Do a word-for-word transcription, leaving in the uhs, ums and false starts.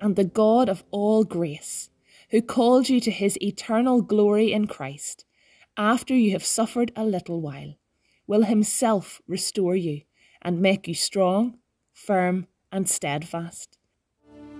And the God of all grace, who called you to his eternal glory in Christ, after you have suffered a little while, will himself restore you and make you strong, firm, and steadfast.